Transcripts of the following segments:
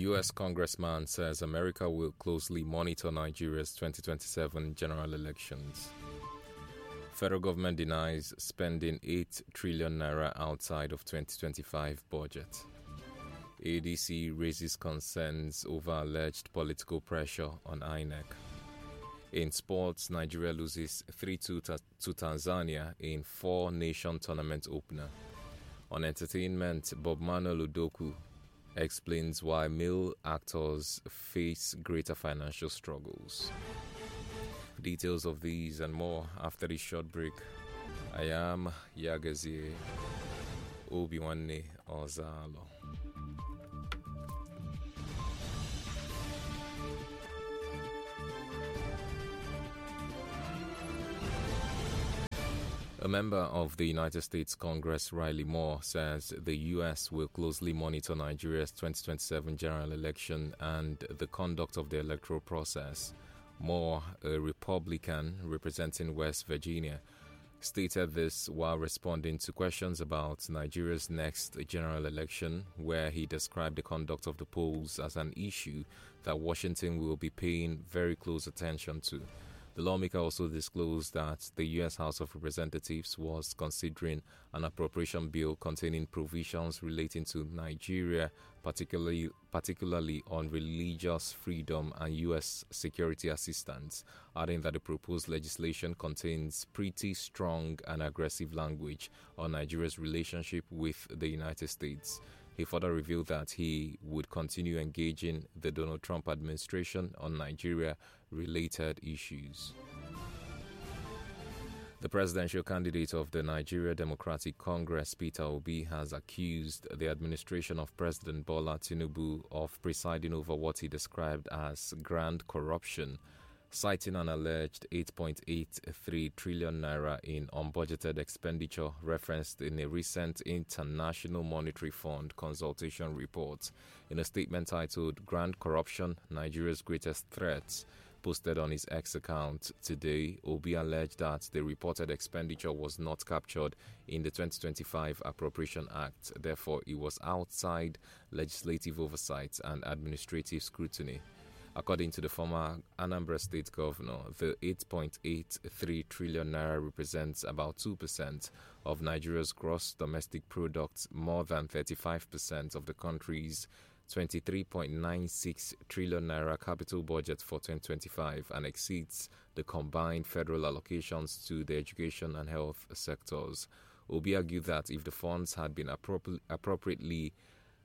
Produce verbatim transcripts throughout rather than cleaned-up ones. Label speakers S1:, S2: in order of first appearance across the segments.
S1: U S congressman says America will closely monitor Nigeria's twenty twenty-seven general elections. Federal government denies spending eight trillion naira outside of twenty twenty-five budget. A D C raises concerns over alleged political pressure on I N E C. In sports, Nigeria loses three two to Tanzania in four-nation tournament opener. On entertainment, Bob Manuel Udoku explains why male actors face greater financial struggles. Details of these and more after this short break. I am Yagazie Obiwanne Ozalo. A member of the United States Congress, Riley Moore, says the U S will closely monitor Nigeria's twenty twenty-seven general election and the conduct of the electoral process. Moore, a Republican representing West Virginia, stated this while responding to questions about Nigeria's next general election, where he described the conduct of the polls as an issue that Washington will be paying very close attention to. The lawmaker also disclosed that the U S House of Representatives was considering an appropriation bill containing provisions relating to Nigeria, particularly particularly on religious freedom and U S security assistance, adding that the proposed legislation contains pretty strong and aggressive language on Nigeria's relationship with the United States. He further revealed that he would continue engaging the Donald Trump administration on Nigeria-related issues. The presidential candidate of the Nigeria Democratic Congress, Peter Obi, has accused the administration of President Bola Tinubu of presiding over what he described as grand corruption, citing an alleged eight point eight three trillion naira in unbudgeted expenditure referenced in a recent International Monetary Fund consultation report. In a statement titled Grand Corruption, Nigeria's Greatest Threats, posted on his X account today, Obi alleged that the reported expenditure was not captured in the twenty twenty-five Appropriation Act. Therefore, it was outside legislative oversight and administrative scrutiny. According to the former Anambra State Governor, the eight point eight three trillion naira represents about two percent of Nigeria's gross domestic product, more than thirty-five percent of the country's twenty-three point nine six trillion naira capital budget for twenty twenty-five, and exceeds the combined federal allocations to the education and health sectors. Obi argued that if the funds had been appropri- appropriately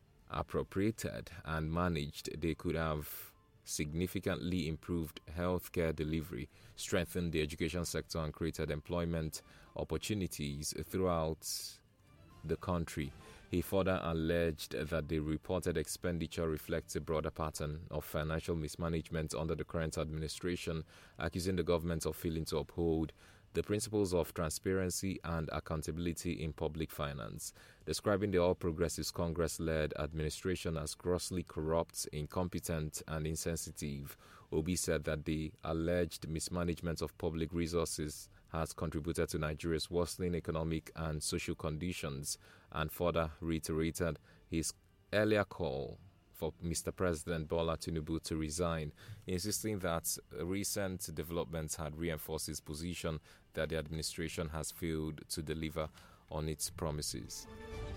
S1: appropriated and managed, they could have significantly improved healthcare delivery, strengthened the education sector, and created employment opportunities throughout the country. He further alleged that the reported expenditure reflects a broader pattern of financial mismanagement under the current administration, accusing the government of failing to uphold the principles of transparency and accountability in public finance. Describing the All Progressives Congress-led administration as grossly corrupt, incompetent, and insensitive, Obi said that the alleged mismanagement of public resources has contributed to Nigeria's worsening economic and social conditions, and further reiterated his earlier call for Mister President Bola Tinubu to resign, insisting that recent developments had reinforced his position that the administration has failed to deliver on its promises.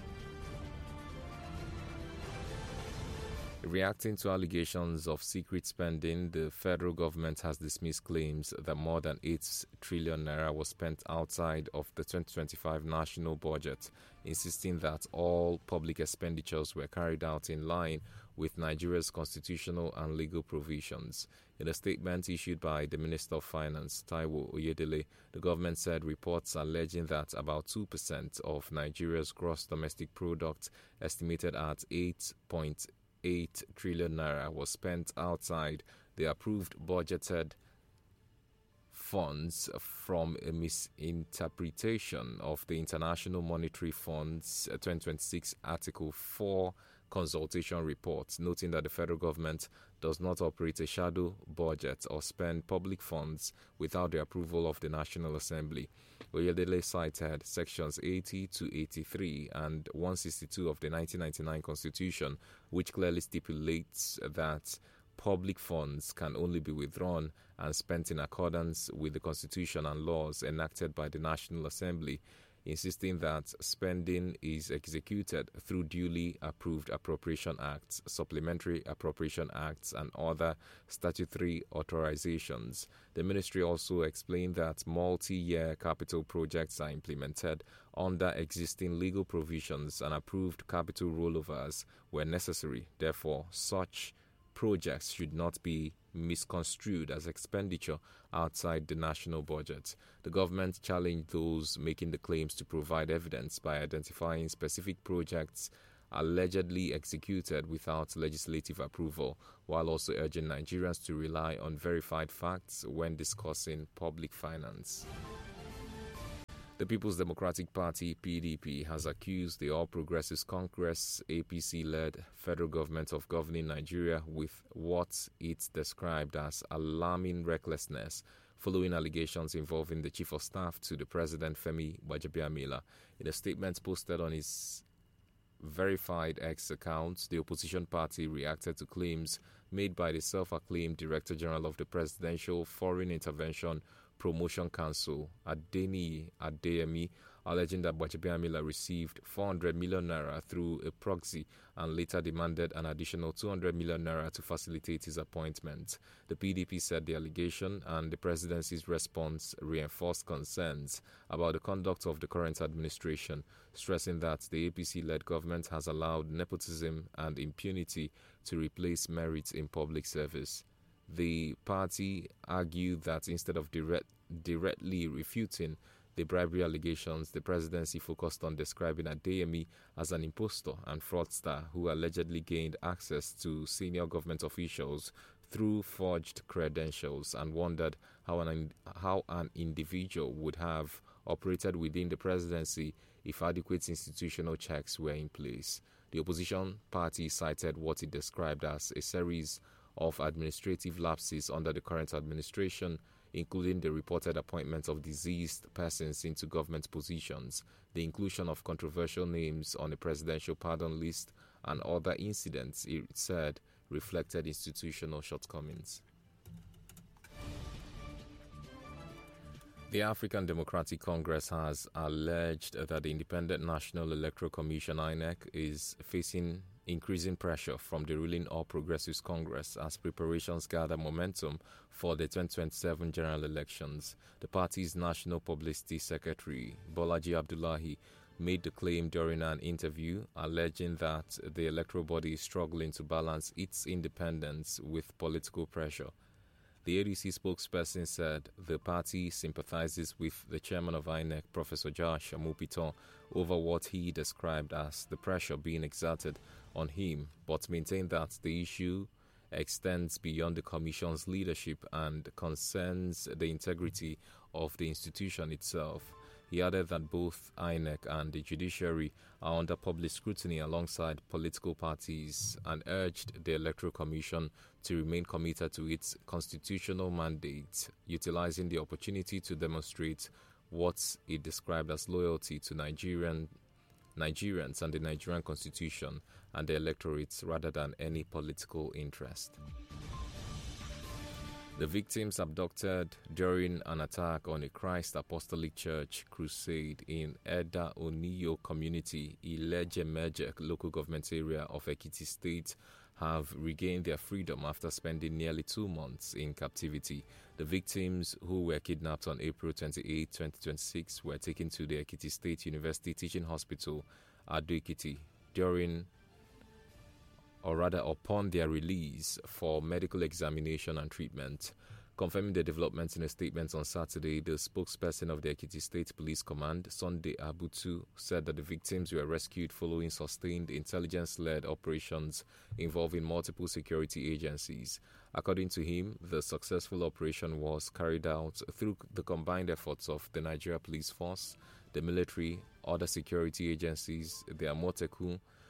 S1: Reacting to allegations of secret spending, the federal government has dismissed claims that more than eight trillion naira was spent outside of the twenty twenty-five national budget, insisting that all public expenditures were carried out in line with Nigeria's constitutional and legal provisions. In a statement issued by the Minister of Finance, Taiwo Oyedele, the government said reports alleging that about two percent of Nigeria's gross domestic product, estimated at eight point eight trillion naira, was spent outside the approved budgeted funds from a misinterpretation of the International Monetary Fund's twenty twenty-six Article four consultation report, noting that the federal government does not operate a shadow budget or spend public funds without the approval of the National Assembly. Oyedele cited sections eighty to eighty-three and one sixty-two of the nineteen ninety-nine Constitution, which clearly stipulates that public funds can only be withdrawn and spent in accordance with the Constitution and laws enacted by the National Assembly, insisting that spending is executed through duly approved appropriation acts, supplementary appropriation acts, and other statutory authorizations. The ministry also explained that multi-year capital projects are implemented under existing legal provisions and approved capital rollovers where necessary. Therefore, such projects should not be misconstrued as expenditure outside the national budget. The government challenged those making the claims to provide evidence by identifying specific projects allegedly executed without legislative approval, while also urging Nigerians to rely on verified facts when discussing public finance. The People's Democratic Party, P D P, has accused the All Progressives Congress, A P C-led federal government of governing Nigeria with what it described as alarming recklessness following allegations involving the Chief of Staff to the President, Femi Gbajabiamila. In a statement posted on his verified X account, the opposition party reacted to claims made by the self-acclaimed Director General of the Presidential Foreign Intervention Promotion Council, Adeniyi Adeyemi, alleging that Gbajabiamila received four hundred million naira through a proxy and later demanded an additional two hundred million naira to facilitate his appointment. The P D P said the allegation and the presidency's response reinforced concerns about the conduct of the current administration, stressing that the A P C-led government has allowed nepotism and impunity to replace merit in public service. The party argued that instead of direct, directly refuting the bribery allegations, the presidency focused on describing Adeyemi as an impostor and fraudster who allegedly gained access to senior government officials through forged credentials, and wondered how an, how an individual would have operated within the presidency if adequate institutional checks were in place. The opposition party cited what it described as a series of administrative lapses under the current administration, including the reported appointment of diseased persons into government positions, the inclusion of controversial names on a presidential pardon list, and other incidents it said reflected institutional shortcomings. The African Democratic Congress has alleged that the Independent National Electoral Commission, I N E C, is facing increasing pressure from the ruling All Progressives Congress as preparations gather momentum for the twenty twenty-seven general elections. The party's National Publicity Secretary, Bolaji Abdullahi, made the claim during an interview, alleging that the electoral body is struggling to balance its independence with political pressure. The A D C spokesperson said the party sympathizes with the chairman of I N E C, Professor Josh Amupiton, over what he described as the pressure being exerted on him, but maintained that the issue extends beyond the Commission's leadership and concerns the integrity of the institution itself. He added that both I N E C and the judiciary are under public scrutiny alongside political parties, and urged the Electoral Commission to remain committed to its constitutional mandate, utilizing the opportunity to demonstrate what it described as loyalty to Nigerian Nigerians and the Nigerian Constitution and the electorate rather than any political interest. The victims abducted during an attack on a Christ Apostolic Church crusade in Eda Oniyo community, Ilejemeje local government area of Ekiti State, have regained their freedom after spending nearly two months in captivity. The victims, who were kidnapped on April twenty-eighth, twenty twenty-six, were taken to the Ekiti State University Teaching Hospital, Ado-Ekiti, during or rather upon their release for medical examination and treatment. Confirming the developments in a statement on Saturday, the spokesperson of the Ekiti State Police Command, Sunday Abutu, said that the victims were rescued following sustained intelligence-led operations involving multiple security agencies. According to him, the successful operation was carried out through the combined efforts of the Nigeria Police Force, the military, other security agencies, the Amotekun,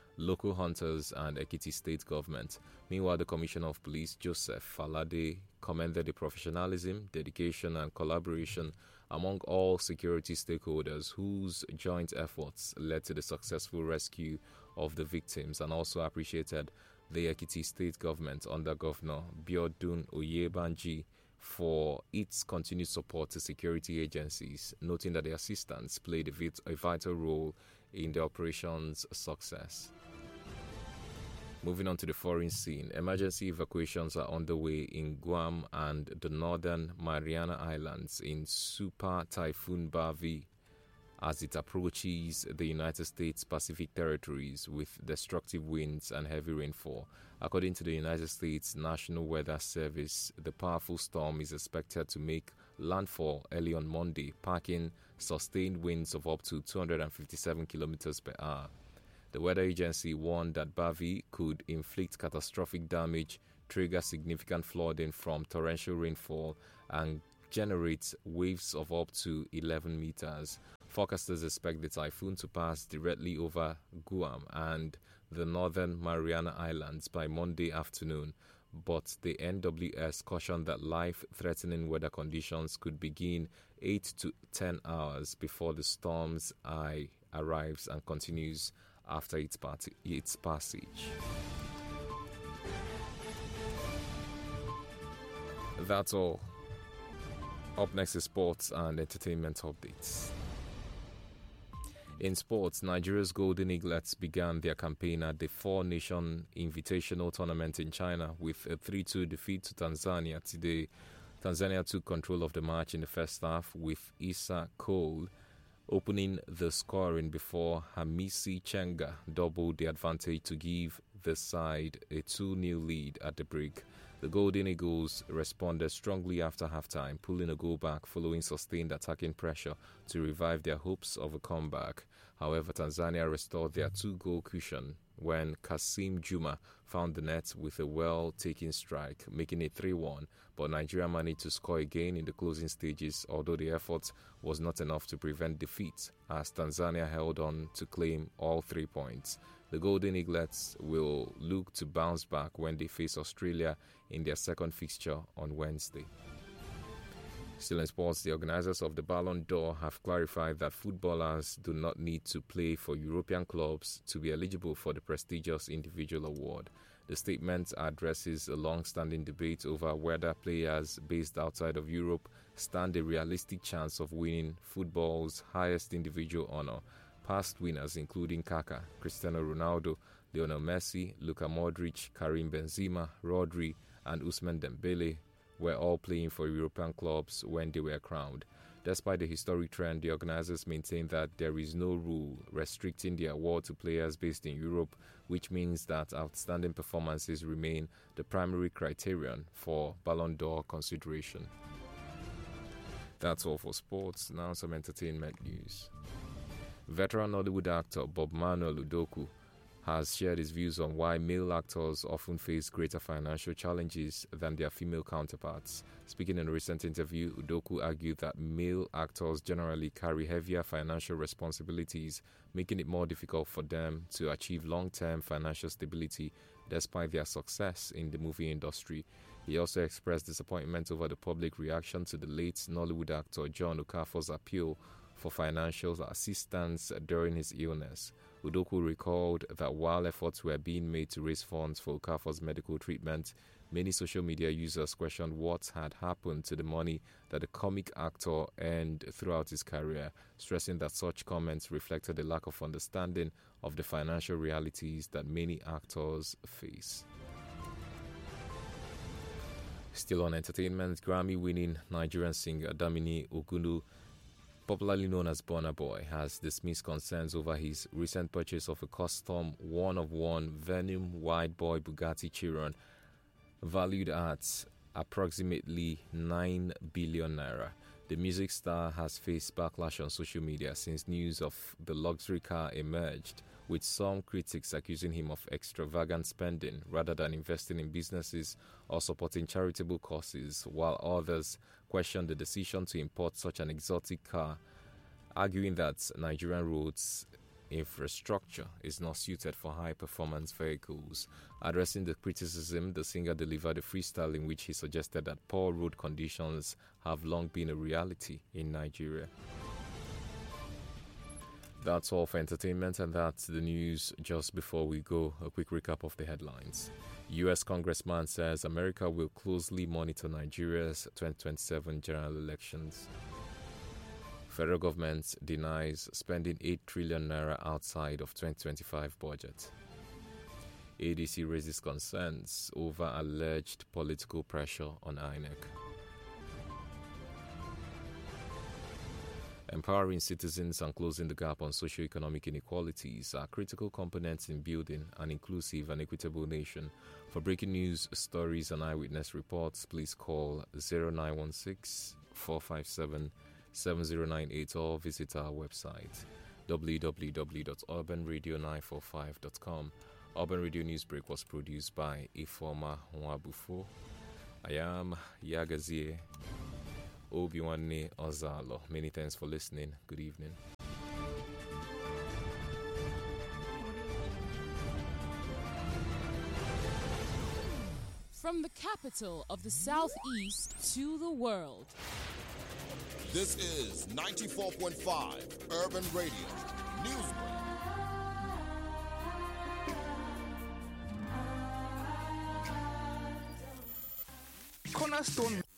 S1: local hunters, and Ekiti state government. Meanwhile, the Commissioner of Police, Joseph Falade, commended the professionalism, dedication, and collaboration among all security stakeholders whose joint efforts led to the successful rescue of the victims, and also appreciated the Ekiti state government under Governor Biodun Oyebanji for its continued support to security agencies, noting that the assistance played a, vit- a vital role in the operation's success. Moving on to the foreign scene, emergency evacuations are underway in Guam and the northern Mariana Islands in Super Typhoon Bavi as it approaches the United States Pacific territories with destructive winds and heavy rainfall. According to the United States National Weather Service, the powerful storm is expected to make landfall early on Monday, packing sustained winds of up to two hundred fifty-seven kilometers per hour. The weather agency warned that Bavi could inflict catastrophic damage, trigger significant flooding from torrential rainfall, and generate waves of up to eleven meters. Forecasters expect the typhoon to pass directly over Guam and the northern Mariana Islands by Monday afternoon, but the N W S cautioned that life-threatening weather conditions could begin eight to ten hours before the storm's eye arrives and continues after its, part- its passage. That's all. Up next is sports and entertainment updates. In sports, Nigeria's Golden Eaglets began their campaign at the Four Nation Invitational Tournament in China with a three two defeat to Tanzania today. Tanzania took control of the match in the first half with Issa Cole opening the scoring before Hamisi Chenga doubled the advantage to give the side a two nil lead at the break. The Golden Eagles responded strongly after halftime, pulling a goal back following sustained attacking pressure to revive their hopes of a comeback. However, Tanzania restored their two-goal cushion when Kasim Juma found the net with a well-taken strike, making it three one, but Nigeria managed to score again in the closing stages, although the effort was not enough to prevent defeat, as Tanzania held on to claim all three points. The Golden Eaglets will look to bounce back when they face Australia in their second fixture on Wednesday. Still in sports, the organizers of the Ballon d'Or have clarified that footballers do not need to play for European clubs to be eligible for the prestigious individual award. The statement addresses a long-standing debate over whether players based outside of Europe stand a realistic chance of winning football's highest individual honor. Past winners including Kaka, Cristiano Ronaldo, Lionel Messi, Luka Modric, Karim Benzema, Rodri, and Ousmane Dembele were all playing for European clubs when they were crowned. Despite the historic trend, the organizers maintain that there is no rule restricting the award to players based in Europe, which means that outstanding performances remain the primary criterion for Ballon d'Or consideration. That's all for sports. Now some entertainment news. Veteran Hollywood actor Bob Manuel Udoku has shared his views on why male actors often face greater financial challenges than their female counterparts. Speaking in a recent interview, Udoku argued that male actors generally carry heavier financial responsibilities, making it more difficult for them to achieve long-term financial stability despite their success in the movie industry. He also expressed disappointment over the public reaction to the late Nollywood actor John Okafor's appeal for financial assistance during his illness. Udoku recalled that while efforts were being made to raise funds for Okafor's medical treatment, many social media users questioned what had happened to the money that the comic actor earned throughout his career, stressing that such comments reflected a lack of understanding of the financial realities that many actors face. Still on entertainment, Grammy-winning Nigerian singer Damini Ogunu, popularly known as Burna Boy, has dismissed concerns over his recent purchase of a custom one-of-one Venom Wide Boy Bugatti Chiron valued at approximately nine billion naira. The music star has faced backlash on social media since news of the luxury car emerged, with some critics accusing him of extravagant spending rather than investing in businesses or supporting charitable causes, while others questioned the decision to import such an exotic car, arguing that Nigerian roads infrastructure is not suited for high-performance vehicles. Addressing the criticism, the singer delivered a freestyle in which he suggested that poor road conditions have long been a reality in Nigeria. That's all for entertainment, and that's the news. Just before we go, a quick recap of the headlines. U S Congressman says America will closely monitor Nigeria's twenty twenty-seven general elections. Federal government denies spending eight trillion naira outside of twenty twenty-five budget. A D C raises concerns over alleged political pressure on I N E C. Empowering citizens and closing the gap on socio-economic inequalities are critical components in building an inclusive and equitable nation. For breaking news, stories, and eyewitness reports, please call zero nine one six, four five seven, seven zero nine eight or visit our website w w w dot urban radio nine four five dot com. Urban Radio Newsbreak was produced by Ifoma Nwabufo. I am Yagazie Obiwanne Ozalo. Many thanks for listening. Good evening.
S2: From the capital of the Southeast to the world.
S3: This is ninety-four point five Urban Radio Newsbreak.
S4: Cornerstone